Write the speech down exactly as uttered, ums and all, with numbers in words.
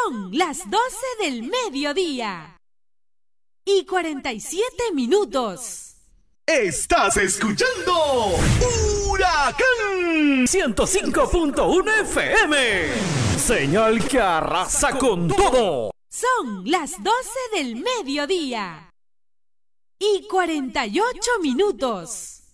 Son las doce del mediodía y cuarenta y siete minutos. Estás escuchando Huracán ciento cinco punto uno F M. Señal que arrasa con todo. Son las doce del mediodía y cuarenta y ocho minutos.